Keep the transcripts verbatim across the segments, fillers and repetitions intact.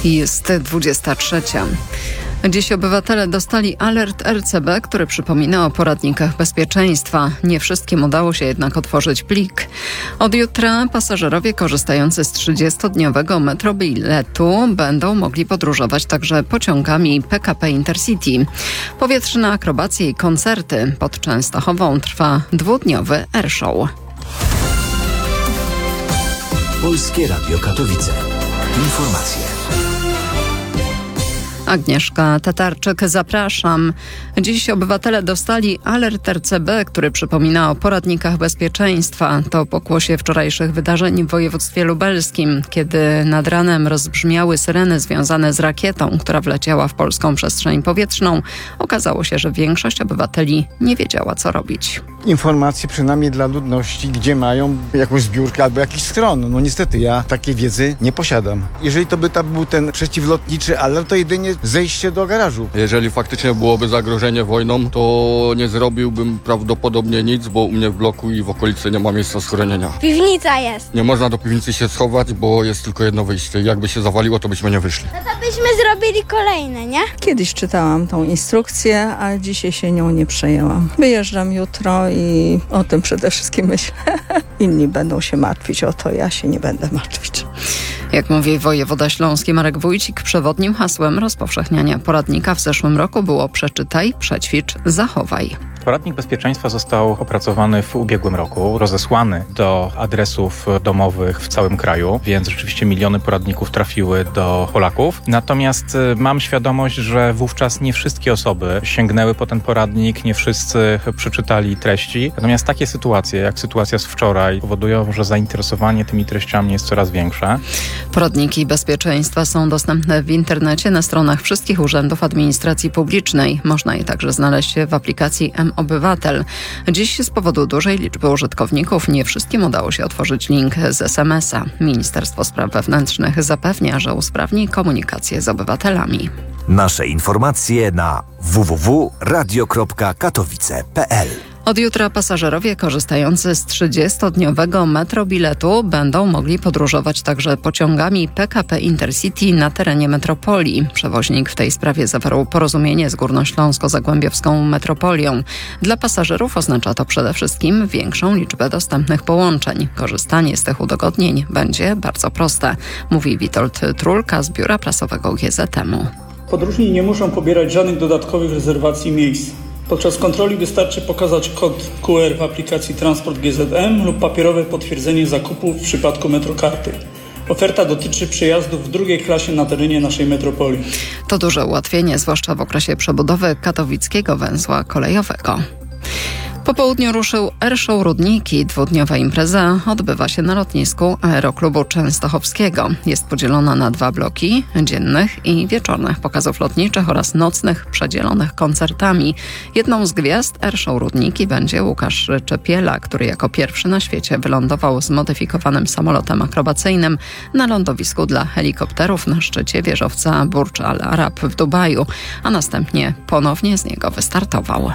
Jest dwudziesta trzecia. Dziś obywatele dostali alert R C B, który przypomina o poradnikach bezpieczeństwa. Nie wszystkim udało się jednak otworzyć plik. Od jutra pasażerowie korzystający z trzydziestodniowego metrobiletu będą mogli podróżować także pociągami P K P Intercity. Powietrzne akrobacje i koncerty. Pod Częstochową trwa dwudniowy airshow. Polskie Radio Katowice. Informacje. Agnieszka Tatarczyk, zapraszam. Dziś obywatele dostali alert R C B, który przypomina o poradnikach bezpieczeństwa. To pokłosie wczorajszych wydarzeń w województwie lubelskim, kiedy nad ranem rozbrzmiały syreny związane z rakietą, która wleciała w polską przestrzeń powietrzną. Okazało się, że większość obywateli nie wiedziała, co robić. Informacje przynajmniej dla ludności, gdzie mają jakąś zbiórkę albo jakiś schron. No niestety ja takiej wiedzy nie posiadam. Jeżeli to by tam był ten przeciwlotniczy alert, to jedynie zejście do garażu. Jeżeli faktycznie byłoby zagrożenie wojną, to nie zrobiłbym prawdopodobnie nic, bo u mnie w bloku i w okolicy nie ma miejsca schronienia. Piwnica jest. Nie można do piwnicy się schować, bo jest tylko jedno wyjście. Jakby się zawaliło, to byśmy nie wyszli. No to byśmy zrobili kolejne, nie? Kiedyś czytałam tą instrukcję, a dzisiaj się nią nie przejęłam. Wyjeżdżam jutro i o tym przede wszystkim myślę. Inni będą się martwić o to, ja się nie będę martwić. Jak mówi wojewoda śląski Marek Wójcik, przewodnim hasłem rozpowszechniania poradnika w zeszłym roku było przeczytaj, przećwicz, zachowaj. Poradnik bezpieczeństwa został opracowany w ubiegłym roku, rozesłany do adresów domowych w całym kraju, więc rzeczywiście miliony poradników trafiły do Polaków. Natomiast mam świadomość, że wówczas nie wszystkie osoby sięgnęły po ten poradnik, nie wszyscy przeczytali treści. Natomiast takie sytuacje, jak sytuacja z wczoraj, powodują, że zainteresowanie tymi treściami jest coraz większe. Poradniki bezpieczeństwa są dostępne w internecie na stronach wszystkich urzędów administracji publicznej. Można je także znaleźć w aplikacji M-Obywatel. Dziś z powodu dużej liczby użytkowników nie wszystkim udało się otworzyć link z es em es a. Ministerstwo Spraw Wewnętrznych zapewnia, że usprawni komunikację z obywatelami. Nasze informacje na w w w kropka radio kropka katowice kropka p l. Od jutra pasażerowie korzystający z trzydziestodniowego metrobiletu będą mogli podróżować także pociągami P K P Intercity na terenie metropolii. Przewoźnik w tej sprawie zawarł porozumienie z Górnośląsko-Zagłębiowską Metropolią. Dla pasażerów oznacza to przede wszystkim większą liczbę dostępnych połączeń. Korzystanie z tych udogodnień będzie bardzo proste, mówi Witold Trulka z biura prasowego G Z M-u. Podróżni nie muszą pobierać żadnych dodatkowych rezerwacji miejsc. Podczas kontroli wystarczy pokazać kod Q R w aplikacji Transport G Z M lub papierowe potwierdzenie zakupu w przypadku Metrokarty. Oferta dotyczy przejazdów w drugiej klasie na terenie naszej metropolii. To duże ułatwienie, zwłaszcza w okresie przebudowy katowickiego węzła kolejowego. Po południu ruszył airshow Rudniki. Dwudniowa impreza odbywa się na lotnisku Aeroklubu Częstochowskiego. Jest podzielona na dwa bloki dziennych i wieczornych pokazów lotniczych oraz nocnych przedzielonych koncertami. Jedną z gwiazd airshow Rudniki będzie Łukasz Czepiela, który jako pierwszy na świecie wylądował zmodyfikowanym samolotem akrobacyjnym na lądowisku dla helikopterów na szczycie wieżowca Burcz Al Arab w Dubaju, a następnie ponownie z niego wystartował.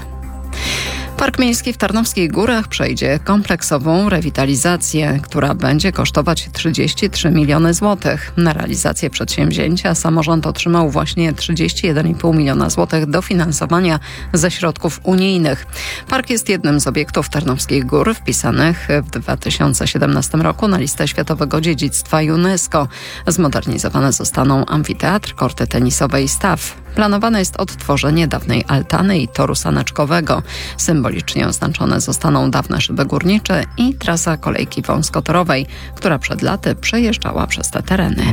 Park Miejski w Tarnowskich Górach przejdzie kompleksową rewitalizację, która będzie kosztować trzydzieści trzy miliony złotych. Na realizację przedsięwzięcia samorząd otrzymał właśnie trzydzieści jeden i pół miliona złotych dofinansowania ze środków unijnych. Park jest jednym z obiektów Tarnowskich Gór wpisanych w dwa tysiące siedemnastym roku na listę Światowego Dziedzictwa UNESCO. Zmodernizowane zostaną amfiteatr, korty tenisowe i staw. Planowane jest odtworzenie dawnej altany i toru saneczkowego. Symbolicznie oznaczone zostaną dawne szyby górnicze i trasa kolejki wąskotorowej, która przed laty przejeżdżała przez te tereny.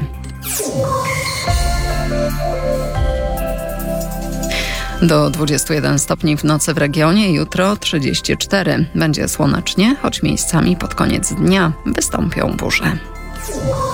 Do dwudziestu jeden stopni w nocy w regionie, jutro trzydzieści cztery. Będzie słonecznie, choć miejscami pod koniec dnia wystąpią burze.